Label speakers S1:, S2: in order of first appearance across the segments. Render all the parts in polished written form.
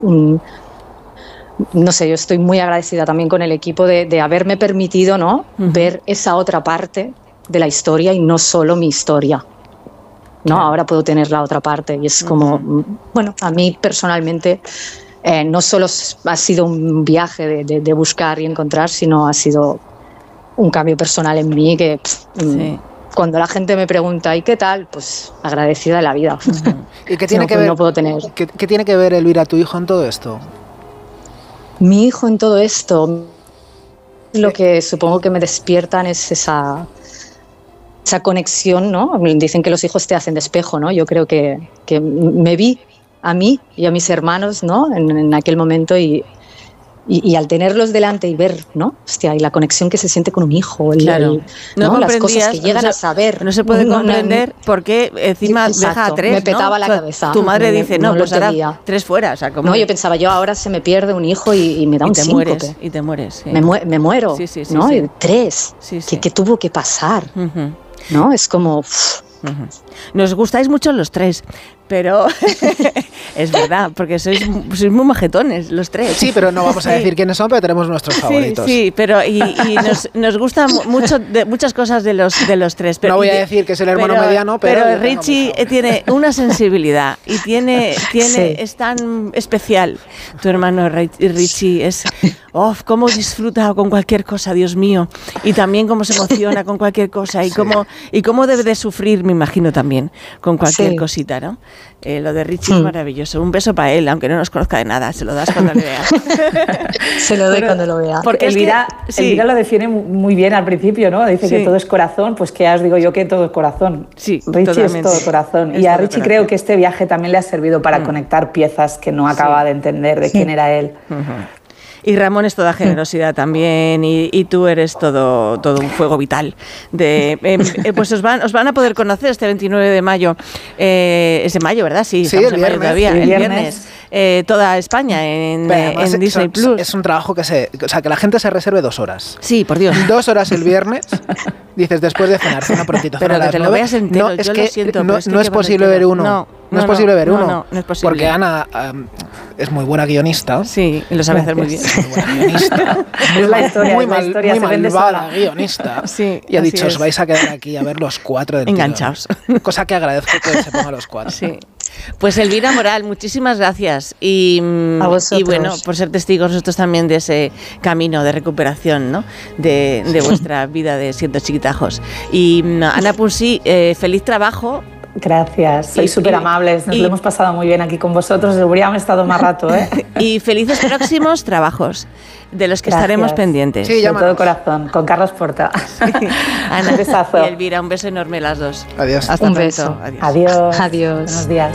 S1: no sé, yo estoy muy agradecida también con el equipo de haberme permitido, ¿no? ver esa otra parte de la historia y no solo mi historia. ¿No? Ahora puedo tener la otra parte y es como, bueno, a mí personalmente no solo ha sido un viaje de buscar y encontrar, sino ha sido un cambio personal en mí que cuando la gente me pregunta ¿y qué tal? Pues agradecida de la vida.
S2: ¿Y qué tiene que ver?
S1: No puedo tener.
S2: ¿Qué tiene que ver, Elvira, tu hijo en todo esto?
S1: Mi hijo en todo esto, lo que supongo que me despiertan es esa conexión, ¿no? Dicen que los hijos te hacen de espejo, ¿no? Yo creo que me vi a mí y a mis hermanos, ¿no? En aquel momento y al tenerlos delante y ver, ¿no? Hostia, y la conexión que se siente con un hijo, ¿no? Las cosas que llegan a saber.
S3: No se puede comprender por qué encima deja a 3,
S1: me petaba
S3: ¿no?
S1: la cabeza.
S3: Tu madre dice, no, pues ahora 3 fuera. O sea,
S1: no, yo pensaba, ahora se me pierde un hijo y me da un síncope.
S3: Y te mueres. Sí.
S1: Me muero,
S3: sí,
S1: ¿no?
S3: Sí.
S1: 3, ¿qué tuvo que pasar? ¿No? Es como...
S3: Nos gustáis mucho los 3, pero es verdad, porque sois muy majetones los 3.
S2: Sí, pero no vamos a decir quiénes son, pero tenemos nuestros favoritos.
S3: Sí, pero y nos gustan muchas cosas de los 3. Pero,
S2: no voy a decir que es el hermano mediano, pero
S3: Richie tiene una sensibilidad y es tan especial. Tu hermano Richie es... cómo disfruta con cualquier cosa, Dios mío, y también cómo se emociona con cualquier cosa y cómo debe de sufrir, me imagino también, con cualquier cosita, ¿no? Lo de Richie es maravilloso. Un beso para él, aunque no nos conozca de nada, se lo das cuando le veas.
S1: Se lo doy cuando lo vea.
S4: Porque Elvira lo define muy bien al principio, ¿no? Dice que todo es corazón, pues que ya os digo yo que todo es corazón.
S3: Sí,
S4: Richie
S3: totalmente.
S4: es todo corazón. Y a Richie creo que este viaje también le ha servido para conectar piezas que no acaba de entender de quién era él.
S3: Y Ramón es toda generosidad también, y tú eres todo un fuego vital. Pues os van a poder conocer este 29 de mayo. Es de mayo, ¿verdad? Sí,
S2: el viernes.
S3: Todavía. El viernes. Toda España en Disney Plus.
S2: Es un trabajo que la gente se reserve 2 horas.
S3: Sí, por Dios.
S2: 2 horas el viernes. Dices, después de cenar, cena prontito.
S3: Pero que te lo veas entero,
S2: no,
S3: yo lo siento.
S2: No es posible ver uno. No es posible ver uno.
S3: No es posible.
S2: Porque Ana es muy buena guionista.
S3: Sí, y lo sabe hacer muy bien.
S2: Muy buena guionista.
S4: Es la historia,
S2: muy
S4: se
S2: malvada guionista.
S3: Sí,
S2: y ha dicho, os vais a quedar aquí a ver los 4 del
S3: enganchados.
S2: Cosa que agradezco que se ponga los 4.
S3: Sí. Pues Elvira Moral, muchísimas gracias. Y bueno, por ser testigos nosotros también de ese camino de recuperación, ¿no? De vuestra vida de siendo chiquitajos. Y Ana Punsi, feliz trabajo.
S4: Gracias, sois súper amables, nos lo hemos pasado muy bien aquí con vosotros, habríamos estado más rato, ¿eh?
S3: Y felices próximos trabajos, de los que estaremos pendientes.
S4: Sí, de todo corazón, con Carlos Porta.
S3: Sí. Ana,
S4: un besazo.
S3: Y Elvira, un beso enorme las dos.
S2: Adiós.
S3: Hasta
S1: un
S3: pronto.
S1: Beso.
S4: Adiós.
S1: Adiós.
S4: Buenos días.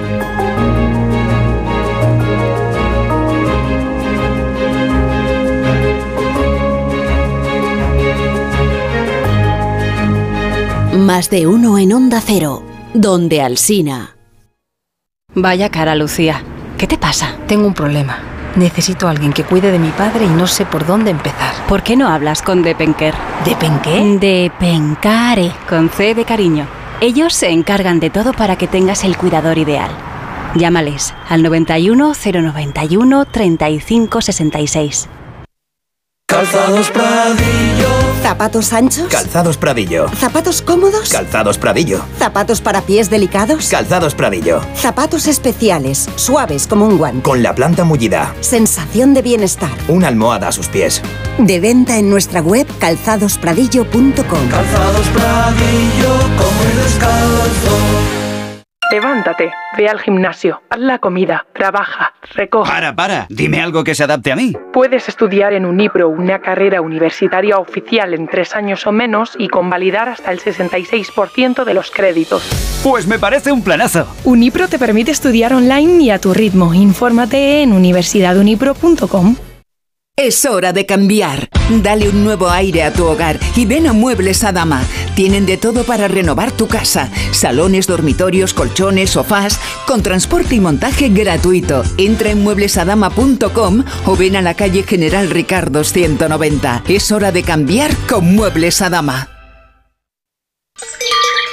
S5: Más de uno en Onda Cero, donde Alsina.
S6: Vaya cara, Lucía. ¿Qué te pasa? Tengo un problema. Necesito a alguien que cuide de mi padre y no sé por dónde empezar.
S5: ¿Por qué no hablas con Depenker?
S6: ¿Depenqué?
S5: Depencare, con C de cariño. Ellos se encargan de todo para que tengas el cuidador ideal. Llámales al 91 091 35 66.
S7: Calzados Pradillo.
S8: ¿Zapatos anchos?
S7: Calzados Pradillo.
S8: ¿Zapatos cómodos?
S7: Calzados Pradillo.
S8: ¿Zapatos para pies delicados?
S7: Calzados Pradillo.
S8: Zapatos especiales, suaves como un guante.
S7: Con la planta mullida.
S8: Sensación de bienestar.
S7: Una almohada a sus pies.
S8: De venta en nuestra web calzadospradillo.com.
S7: Calzados Pradillo, come descalzo.
S9: Levántate, ve al gimnasio, haz la comida, trabaja, recoge.
S10: Para, dime algo que se adapte a mí.
S9: Puedes estudiar en Unipro una carrera universitaria oficial en 3 años o menos y convalidar hasta el 66% de los créditos.
S10: Pues me parece un planazo.
S11: Unipro te permite estudiar online y a tu ritmo. Infórmate en universidadunipro.com.
S12: Es hora de cambiar. Dale un nuevo aire a tu hogar y ven a Muebles Adama. Tienen de todo para renovar tu casa. Salones, dormitorios, colchones, sofás, con transporte y montaje gratuito. Entra en mueblesadama.com o ven a la calle General Ricardos 190. Es hora de cambiar con Muebles Adama.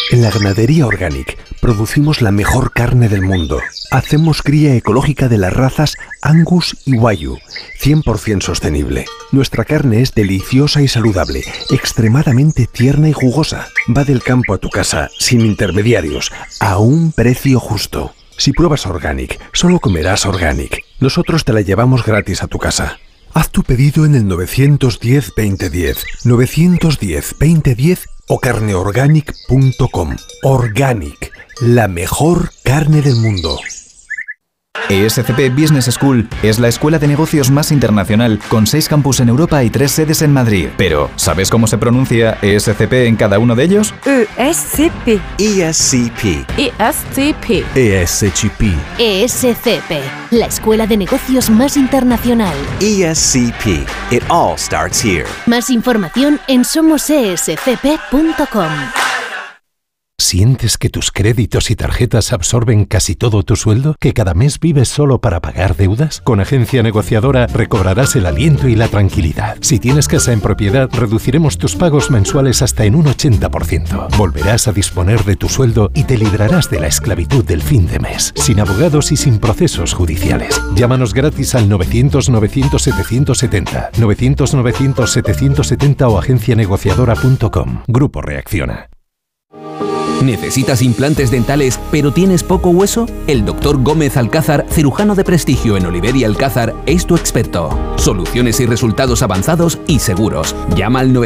S13: En la ganadería Organic producimos la mejor carne del mundo. Hacemos cría ecológica de las razas Angus y Wagyu, 100% sostenible. Nuestra carne es deliciosa y saludable, extremadamente tierna y jugosa. Va del campo a tu casa, sin intermediarios, a un precio justo. Si pruebas Organic, solo comerás Organic. Nosotros te la llevamos gratis a tu casa. Haz tu pedido en el 910-2010, 910-2010 o carneorganic.com. Organic, la mejor carne del mundo.
S14: ESCP Business School es la escuela de negocios más internacional, con 6 campus en Europa y 3 sedes en Madrid. Pero, ¿sabes cómo se pronuncia ESCP en cada uno de ellos?
S15: ESCP.
S16: ESCP.
S15: ESCP.
S16: ESCP.
S17: ESCP, la escuela de negocios más internacional.
S16: ESCP. It all starts here.
S17: Más información en somosescp.com.
S13: ¿Sientes que tus créditos y tarjetas absorben casi todo tu sueldo? ¿Que cada mes vives solo para pagar deudas? Con Agencia Negociadora recobrarás el aliento y la tranquilidad. Si tienes casa en propiedad, reduciremos tus pagos mensuales hasta en un 80%. Volverás a disponer de tu sueldo y te librarás de la esclavitud del fin de mes, sin abogados y sin procesos judiciales. Llámanos gratis al 900-900-770, 900-900-770 o agencianegociadora.com. Grupo Reacciona.
S18: ¿Necesitas implantes dentales pero tienes poco hueso? El Dr. Gómez Alcázar, cirujano de prestigio en Oliver y Alcázar, es tu experto. Soluciones y resultados avanzados y seguros. Llama al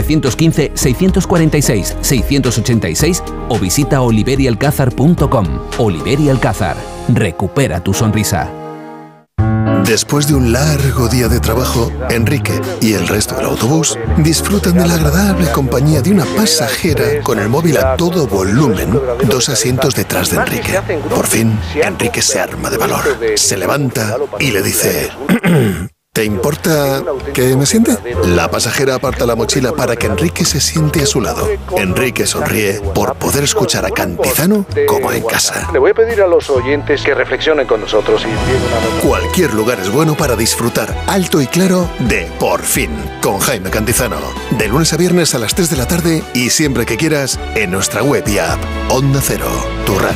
S18: 915-646-686 o visita oliverialcázar.com. Oliver y Alcázar. Recupera tu sonrisa.
S19: Después de un largo día de trabajo, Enrique y el resto del autobús disfrutan de la agradable compañía de una pasajera con el móvil a todo volumen, 2 asientos detrás de Enrique. Por fin, Enrique se arma de valor, se levanta y le dice... ¿Te importa que me siente? La pasajera aparta la mochila para que Enrique se siente a su lado. Enrique sonríe por poder escuchar a Cantizano como en casa.
S20: Le voy a pedir a los oyentes que reflexionen con nosotros y
S19: Cualquier lugar es bueno para disfrutar alto y claro de Por Fin, con Jaime Cantizano. De lunes a viernes a las 3 de la tarde y siempre que quieras en nuestra web y app. Onda Cero, tu radio.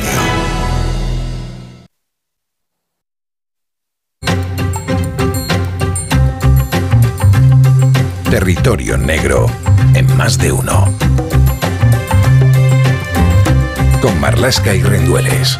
S21: Territorio negro en Más de Uno. Con Marlaska y Rendueles.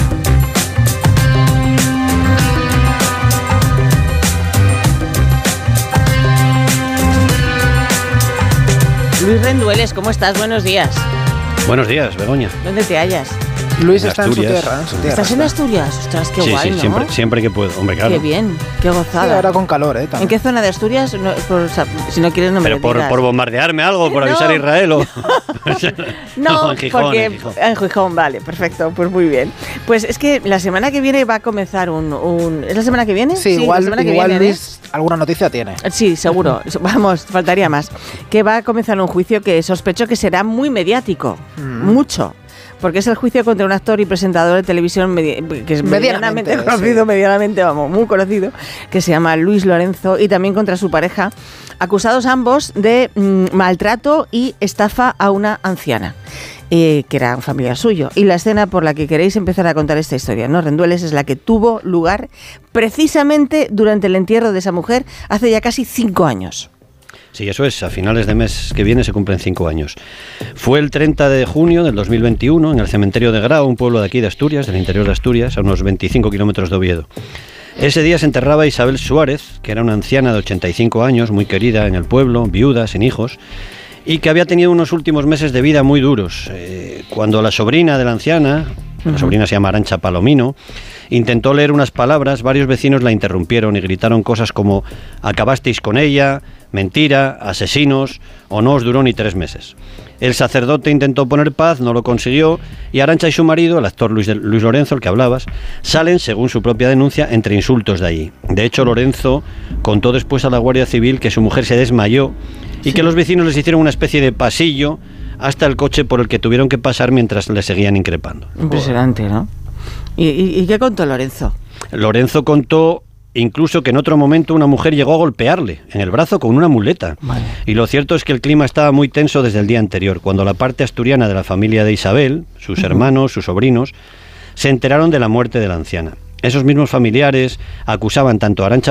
S3: Luis Rendueles, ¿cómo estás? Buenos días.
S22: Buenos días, Begoña.
S3: ¿Dónde te hallas?
S2: Luis está en su tierra.
S3: ¿Estás en Asturias? Ostras, qué guay,
S22: ¿no? Siempre que puedo, hombre, claro.
S3: Qué bien, qué gozada.
S2: Sí, ahora con calor, también.
S3: ¿En qué zona de Asturias? No, si no quieres, no me lo digas.
S22: Pero por bombardearme algo, por avisar a Israel o...
S3: No,
S22: en Gijón,
S3: porque
S22: en
S3: Gijón, vale, perfecto, pues muy bien. Pues es que la semana que viene va a comenzar ¿Es la semana que viene?
S2: Sí, igual Luis alguna noticia tiene.
S3: Sí, seguro. Vamos, faltaría más. Que va a comenzar un juicio que sospecho que será muy mediático, mucho. Porque es el juicio contra un actor y presentador de televisión que es medianamente conocido, muy conocido, que se llama Luis Lorenzo, y también contra su pareja, acusados ambos de maltrato y estafa a una anciana, que era un familiar suyo. Y la escena por la que queréis empezar a contar esta historia, ¿no, Rendueles? Es la que tuvo lugar precisamente durante el entierro de esa mujer hace ya casi 5 años.
S22: Sí, eso es. A finales de mes que viene se cumplen 5 años. Fue el 30 de junio del 2021 en el cementerio de Grao, un pueblo de aquí de Asturias, del interior de Asturias, a unos 25 kilómetros de Oviedo. Ese día se enterraba Isabel Suárez, que era una anciana de 85 años, muy querida en el pueblo, viuda, sin hijos, y que había tenido unos últimos meses de vida muy duros. Cuando la sobrina de la anciana, la sobrina se llama Arantxa Palomino, intentó leer unas palabras, varios vecinos la interrumpieron y gritaron cosas como «acabasteis con ella», «mentira», «asesinos» o «no os duró ni 3 meses». El sacerdote intentó poner paz, no lo consiguió, y Arantxa y su marido, el actor Luis Lorenzo, el que hablabas, salen, según su propia denuncia, entre insultos de allí. De hecho, Lorenzo contó después a la Guardia Civil que su mujer se desmayó y que los vecinos les hicieron una especie de pasillo hasta el coche por el que tuvieron que pasar mientras le seguían increpando.
S3: Impresionante, ¿no? ¿Y qué contó Lorenzo?
S22: Lorenzo contó incluso que en otro momento una mujer llegó a golpearle en el brazo con una muleta.
S3: Vale.
S22: Y lo cierto es que el clima estaba muy tenso desde el día anterior, cuando la parte asturiana de la familia de Isabel, sus hermanos, sus sobrinos, se enteraron de la muerte de la anciana. Esos mismos familiares acusaban tanto a Arantxa